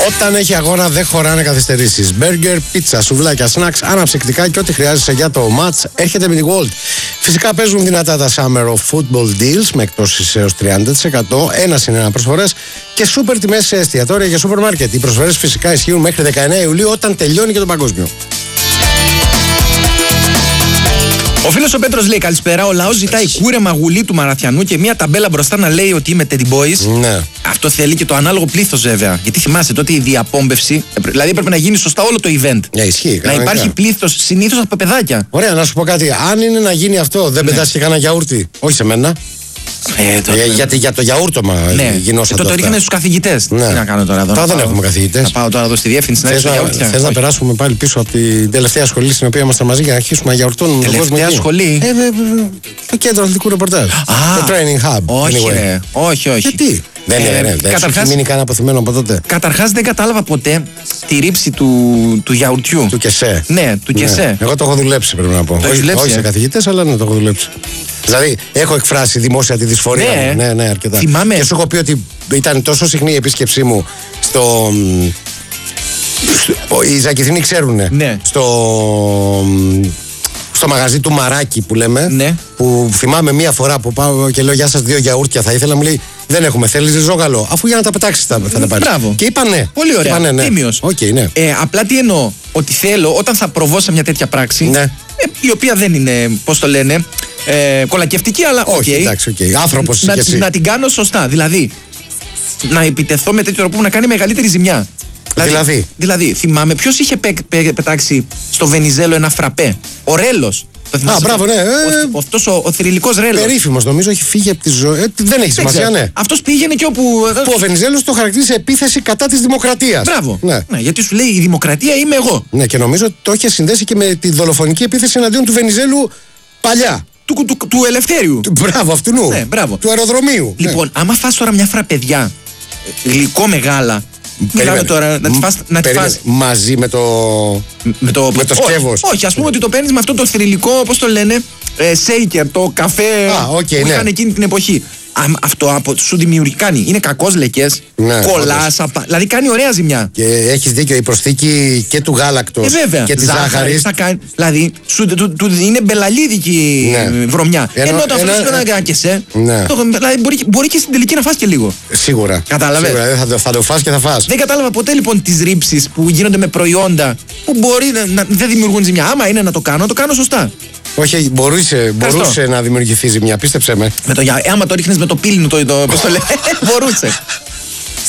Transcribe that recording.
Όταν έχει αγώνα δεν χωράνε καθυστερήσεις. Μπέργκερ, πίτσα, σουβλάκια, σνακς, αναψυκτικά και ό,τι χρειάζεσαι για το match έρχεται με τη Gold. Φυσικά παίζουν δυνατά τα Summer of Football Deals με εκπτώσεις έως 30%, ένα συν ένα προσφορές και σούπερ τιμές σε εστιατόρια και σούπερ μάρκετ. Οι προσφορές φυσικά ισχύουν μέχρι 19 Ιουλίου όταν τελειώνει και το παγκόσμιο. Ο φίλος ο Πέτρος λέει: καλησπέρα. Ο λαός ζητάει κούρεμα γουλή του Μαραθιανού και μια ταμπέλα μπροστά να λέει ότι είμαι Teddy Boys. Ναι. Αυτό θέλει και το ανάλογο πλήθος βέβαια. Γιατί θυμάσαι τότε η διαπόμπευση, δηλαδή έπρεπε να γίνει σωστά όλο το event. Ναι, ισχύει. Να υπάρχει πλήθος συνήθως από παιδάκια. Ωραία, να σου πω κάτι. Αν είναι να γίνει αυτό, δεν πετάς και κανένα γιαούρτι. Όχι σε μένα. Γιατί για το γιαούρτομα γινόταν. Το ρίχνε στους καθηγητές. Ναι. Τι να κάνω τώρα εδώ. Τώρα δεν έχουμε καθηγητές. Θα πάω τώρα εδώ στη διεύθυνση να ρίξω γιαούρτια. Θες να περάσουμε πάλι πίσω από την τελευταία σχολή στην οποία ήμασταν μαζί για να αρχίσουμε να γιαουρτώνουμε τον κόσμο? Τελευταία σχολή. Το κέντρο αθλητικού ρεπορτάζ. Το training hub. Όχι. Γιατί? Δεν έχει μείνει κανένα αποθυμένο από τότε. Καταρχάς δεν κατάλαβα ποτέ τη ρήψη του γιαουρτιού. Του κεσέ. Ναι, του κεσέ. Εγώ το έχω δουλέψει, πρέπει να πω. Όχι σε καθηγητές, αλλά ναι, το έχω δουλέψει. Δηλαδή, έχω εκφράσει δημόσια τη δυσφορία μου. Ναι, αρκετά. Θυμάμαι. Και σου έχω πει ότι ήταν τόσο συχνή η επίσκεψή μου στο. Οι Ζακηθινοί ξέρουνε. Ναι. Στο μαγαζί του Μαράκι που λέμε. Ναι. Που θυμάμαι μία φορά που πάω και λέω: γεια σας, 2 γιαούρτια θα ήθελα. Μου λέει: δεν έχουμε, θέλεις ριζόγαλο? Αφού για να τα πετάξεις θα τα πάρεις. Μπράβο. Και είπα ναι. Πολύ ωραία. Ναι. Τίμιος. Okay, ναι. Απλά τι εννοώ? Ότι θέλω όταν θα προβώ σε μια τέτοια πράξη. Ναι. Η οποία δεν είναι, πώς το λένε, κολακευτική, αλλά όχι. Εντάξει, άνθρωπος είσαι κι εσύ. Να την κάνω σωστά. Δηλαδή, να επιτεθώ με τέτοιο τρόπο που να κάνει μεγαλύτερη ζημιά. Δηλαδή, θυμάμαι ποιος είχε πετάξει στο Βενιζέλο ένα φραπέ? Ο Ρέλος. Μπράβο, ναι. Αυτός ο θρυλικός Ρέλος. Περίφημος, νομίζω έχει φύγει από τη ζωή. Δεν έχει σημασία, ναι. Αυτός πήγαινε και όπου. Που ο Βενιζέλος το χαρακτήρισε επίθεση κατά της δημοκρατίας. Μπράβο. Ναι, γιατί σου λέει η δημοκρατία είμαι εγώ. Ναι, και νομίζω ότι το είχε συνδέσει και με τη δολοφονική επίθεση εναντίον του Βενιζέλου παλιά. Του Ελευθέριου. Μπράβο, αυτού. Ναι, μπράβο. Του αεροδρομίου. Λοιπόν, άμα φας τώρα μια φραπεδιά γλυκό μεγάλα. Μιλάμε τώρα να τη φας μαζί με το σκεύος. Όχι, ας πούμε ότι το παίρνεις με αυτό το θρυλικό, πώς το λένε, σέικερ, το καφέ που είχαν εκείνη την εποχή. Αυτό σου κάνει. Είναι κακός λεκές, κολλάς, δηλαδή κάνει ωραία ζημιά. Και έχεις δίκιο, η προσθήκη και του γάλακτος και της ζάχαρης. Δηλαδή είναι μπελαλίδικη βρωμιά. Ενώ όταν φέρεις ένα κεσέ, μπορεί και στην τελική να φας και λίγο. Σίγουρα. Κατάλαβες? Θα το φας και θα φας. Δεν κατάλαβα ποτέ λοιπόν τις ρήψεις που γίνονται με προϊόντα που μπορεί δεν δημιουργούν ζημιά. Άμα είναι να το κάνω σωστά. Όχι, μπορούσε να δημιουργηθεί ζημιά, πίστεψε με. Άμα το ρίχνεις με το πύλινο, πώς το λέει, μπορούσε.